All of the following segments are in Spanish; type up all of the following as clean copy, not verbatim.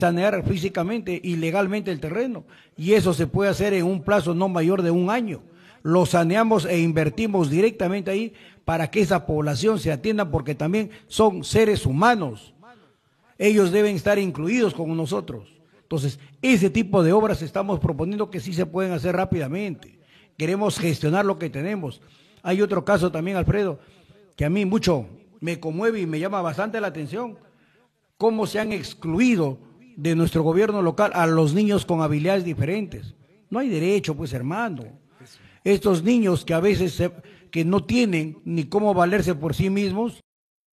sanear físicamente y legalmente el terreno, y eso se puede hacer en un plazo no mayor de un año. Lo saneamos e invertimos directamente ahí para que esa población se atienda, porque también son seres humanos. Ellos deben estar incluidos con nosotros. Entonces, ese tipo de obras estamos proponiendo que sí se pueden hacer rápidamente. Queremos gestionar lo que tenemos. Hay otro caso también, Alfredo, que a mí mucho me conmueve y me llama bastante la atención, cómo se han excluido de nuestro gobierno local a los niños con habilidades diferentes. No hay derecho, pues, hermano. Estos niños que a veces que no tienen ni cómo valerse por sí mismos,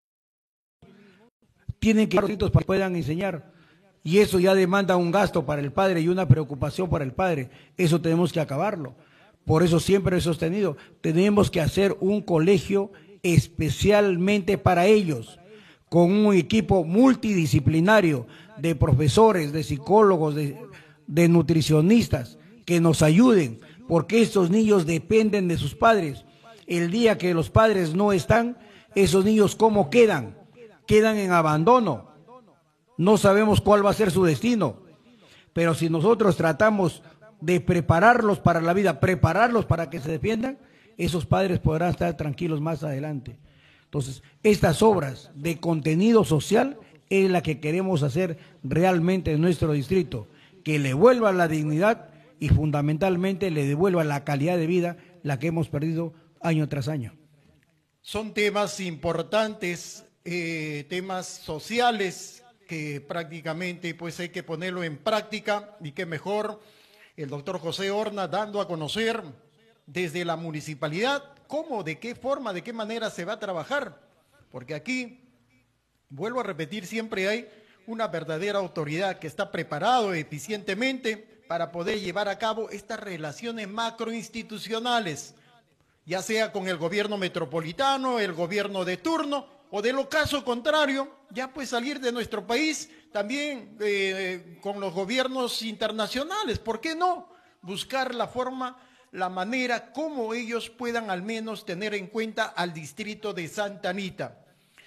tienen que para que puedan enseñar. Y eso ya demanda un gasto para el padre y una preocupación para el padre. Eso tenemos que acabarlo. Por eso siempre he sostenido, tenemos que hacer un colegio especialmente para ellos, con un equipo multidisciplinario de profesores, de psicólogos, de nutricionistas, que nos ayuden, porque estos niños dependen de sus padres. El día que los padres no están, esos niños ¿cómo quedan? Quedan en abandono. No sabemos cuál va a ser su destino. Pero si nosotros tratamos de prepararlos para la vida, prepararlos para que se defiendan, esos padres podrán estar tranquilos más adelante. Entonces, estas obras de contenido social es la que queremos hacer realmente en nuestro distrito, que le vuelva la dignidad y fundamentalmente le devuelva la calidad de vida, la que hemos perdido año tras año. Son temas importantes, temas sociales que prácticamente pues hay que ponerlo en práctica, y qué mejor el doctor José Horna dando a conocer desde la municipalidad cómo, de qué forma, de qué manera se va a trabajar, porque aquí, vuelvo a repetir, siempre hay una verdadera autoridad que está preparado eficientemente para poder llevar a cabo estas relaciones macroinstitucionales, ya sea con el gobierno metropolitano, el gobierno de turno, o de lo caso contrario, ya pues salir de nuestro país también con los gobiernos internacionales. ¿Por qué no? Buscar la forma, la manera como ellos puedan al menos tener en cuenta al distrito de Santa Anita.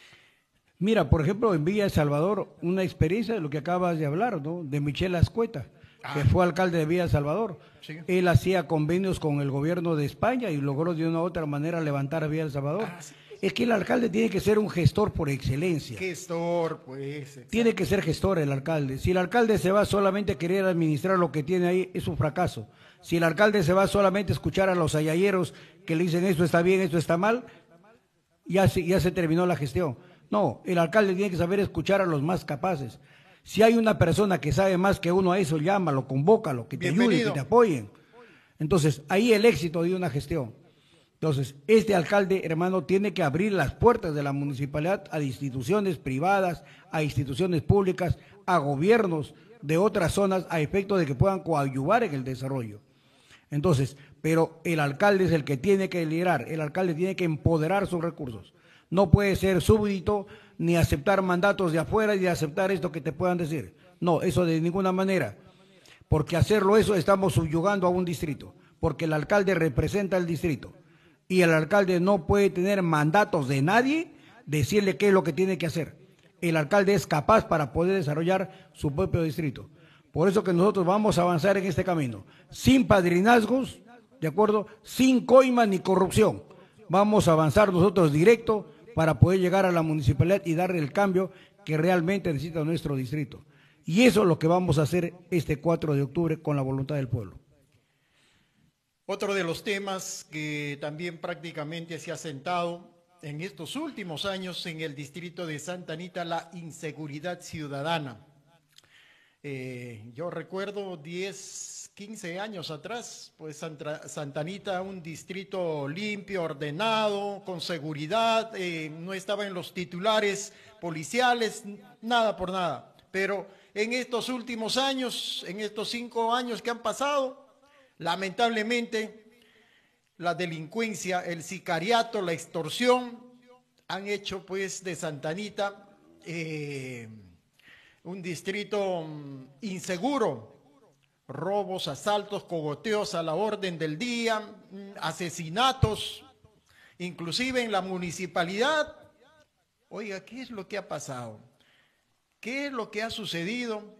Mira, por ejemplo, en Villa El Salvador, una experiencia de lo que acabas de hablar, ¿no? De Michel Ascueta, que fue alcalde de Villa El Salvador. Sí. Él hacía convenios con el gobierno de España y logró de una u otra manera levantar a Villa El Salvador. Sí. Es que el alcalde tiene que ser un gestor por excelencia. Gestor, pues. Exacto. Tiene que ser gestor el alcalde. Si el alcalde se va solamente a querer administrar lo que tiene ahí, es un fracaso. Si el alcalde se va solamente a escuchar a los ayayeros que le dicen esto está bien, esto está mal, ya se terminó la gestión. No, el alcalde tiene que saber escuchar a los más capaces. Si hay una persona que sabe más que uno, a eso llámalo, convócalo, que te ayude, que te apoyen. Entonces, ahí el éxito de una gestión. Entonces, este alcalde, hermano, tiene que abrir las puertas de la municipalidad a instituciones privadas, a instituciones públicas, a gobiernos de otras zonas, a efecto de que puedan coadyuvar en el desarrollo. Entonces, pero el alcalde es el que tiene que liderar, el alcalde tiene que empoderar sus recursos. No puede ser súbdito, ni aceptar mandatos de afuera y aceptar esto que te puedan decir. No, eso de ninguna manera. Porque hacerlo eso estamos subyugando a un distrito, porque el alcalde representa el distrito. Y el alcalde no puede tener mandatos de nadie, decirle qué es lo que tiene que hacer. El alcalde es capaz para poder desarrollar su propio distrito. Por eso que nosotros vamos a avanzar en este camino, sin padrinazgos, ¿de acuerdo? Sin coima ni corrupción. Vamos a avanzar nosotros directo para poder llegar a la municipalidad y darle el cambio que realmente necesita nuestro distrito. Y eso es lo que vamos a hacer este 4 de octubre con la voluntad del pueblo. Otro de los temas que también prácticamente se ha sentado en estos últimos años en el distrito de Santa Anita, la inseguridad ciudadana. Yo recuerdo 10, 15 años atrás, pues Santa Anita, un distrito limpio, ordenado, con seguridad, no estaba en los titulares policiales, nada por nada. Pero en estos últimos años, en estos 5 años que han pasado, lamentablemente la delincuencia, el sicariato, la extorsión han hecho pues de Santa Anita un distrito inseguro. Robos, asaltos, cogoteos a la orden del día, asesinatos, inclusive en la municipalidad. Oiga, ¿qué es lo que ha pasado? ¿Qué es lo que ha sucedido?